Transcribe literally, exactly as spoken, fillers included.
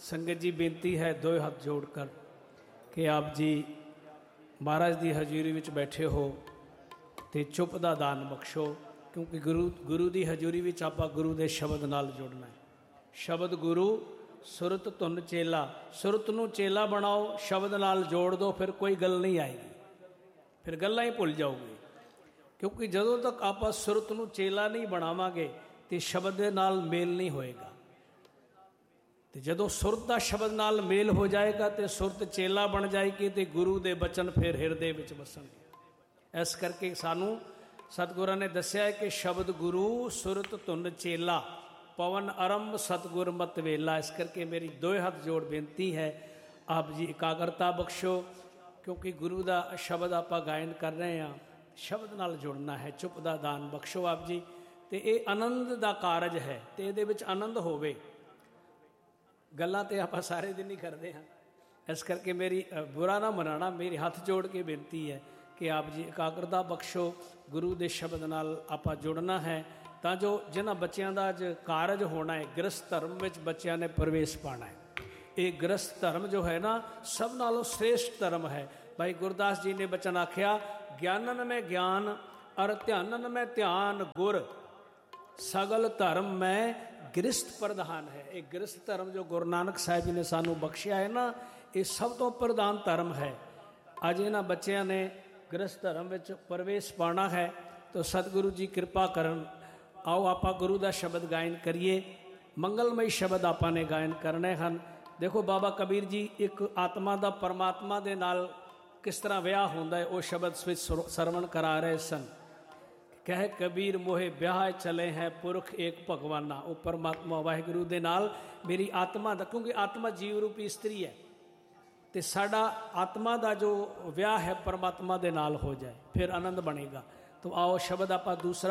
संगत जी बेनती है दो हाथ जोड़कर कि आप जी महाराज की हजूरी में बैठे हो तो चुप का दान बख्शो, क्योंकि गुरु गुरु की हजूरी में आप गुरु के शब्द नाल जुड़ना है। शब्द गुरु सुरत धुन चेला, सुरत नूं चेला बनाओ, शब्द नाल जोड़ दो, फिर कोई गल नहीं आएगी, फिर गल्लां ही भुल जाओगे। क्योंकि जदों तक आप सुरत नूं चेला नहीं बनावांगे तो शब्द दे नाल मेल नहीं होएगा। तो जदों सुरत का शब्द नाल मेल हो जाएगा तो सुरत चेला बन जाएगी तो गुरु के बचन फिर हिरदे विच वसणगे। इस करके सानू सतगुरां ने दस्सिया है कि शब्द गुरु सुरत धुन चेला, पवन आरंभ सतगुर मत वेला। इस करके मेरी दो हाथ जोड़ बेनती है आप जी एकाग्रता बख्शो, क्योंकि गुरु का शब्द आप गायन कर रहे हैं, शब्द नाल जुड़ना है। चुप का दान बख्शो आप जी। तो ये आनंद का कारज है, तो ये आनंद होवे। गल्लां तो आप सारे दिन ही करते हैं। इस करके मेरी बुरा ना मनाना, मेरी हाथ जोड़ के बेनती है कि आप जी एकाग्रता बख्शो, गुरु के शब्द नाल आप जुड़ना है, तो जो जिन्हां बच्चों का अज कारज होना है, गृहस्थ धर्म में बच्चों ने प्रवेश पाना है। ये गृहस्थ धर्म जो है ना सब नालों श्रेष्ठ धर्म है। भाई गुरदास जी ने बचन आख्या, ज्ञानन में ज्ञान और ध्यानन में ध्यान, गुर सगल धर्म में गृहस्थ प्रधान है। एक गृहस्थ धर्म जो गुरु नानक साहिब जी ने सानू बख्शिया है ना, ये सब तो प्रधान धर्म है। अज इन्हां बच्चों ने गृहस्थ धर्म में प्रवेश पाना है, तो सतगुरु जी कृपा करन। आओ आप गुरु का शब्द गायन करिए, मंगलमय शब्द आपा ने गायन करने हैं। देखो बाबा कबीर जी एक आत्मा का परमात्मा के नाल किस तरह विआह होंदा है, वो शब्द सरवण करा रहे सन। कह कबीर मोहे ब्याह चले हैं पुरख एक भगवाना। वो परमात्मा वाहिगुरु दे नाल मेरी आत्मा दा, क्योंकि आत्मा जीव रूपी स्त्री है, तो साडा आत्मा का जो विआह है परमात्मा दे नाल हो जाए, फिर आनंद बनेगा। तो आओ शब्द आप दूसरा